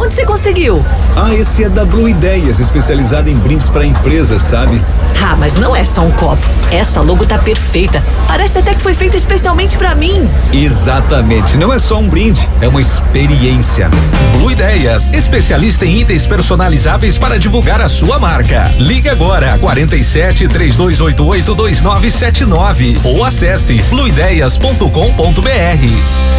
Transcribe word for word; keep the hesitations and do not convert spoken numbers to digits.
Onde você conseguiu? Ah, esse é da Blue Ideias, especializada em brindes para empresas, sabe? Ah, mas não é só um copo. Essa logo tá perfeita. Parece até que foi feita especialmente pra mim. Exatamente. Não é só um brinde, é uma experiência. Blue Ideias, especialista em itens personalizáveis para divulgar a sua marca. Liga agora, quarenta e sete, três dois oito oito, dois nove sete nove ou acesse blue ideias ponto com ponto br.